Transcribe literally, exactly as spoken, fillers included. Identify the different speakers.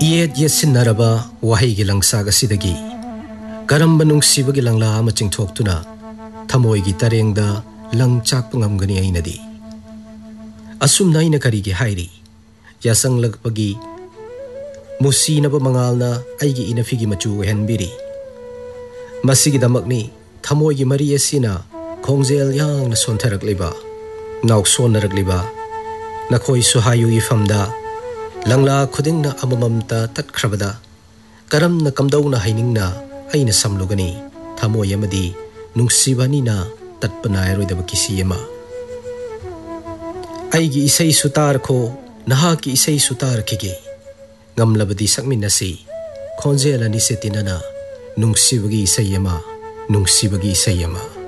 Speaker 1: Iyet yesinaraba wahaygi langsak asidagi karamba nungsibagi langla ama chingthoktuna thamoygi tarengda langchak pangamgani ainadi asum naina karigi hairi yasanglakpagi musinaba mangalna aigi inafigi machu henbiri masigi damakni thamoygi mari asina khongjel yangna sontharakliba nauksonarakliba nakhoi suhayu ifamda langla khudingna amamamta tatkrabada karamna kamdawna hainingna aina samlugani thamoy amadi nungsibanina tatpanairoidaba kisiyama aigi isai sutar ko nahaki isai sutar kige ngamlabadi sakminasi khonjel ani setinana nungsibagi isayama nungsibagi isayama